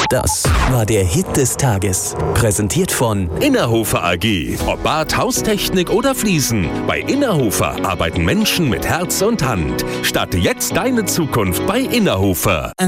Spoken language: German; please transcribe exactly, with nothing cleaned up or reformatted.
Das war der Hit des Tages. Präsentiert von Innerhofer A G. Ob Bad, Haustechnik oder Fliesen. Bei Innerhofer arbeiten Menschen mit Herz und Hand. Starte jetzt deine Zukunft bei Innerhofer.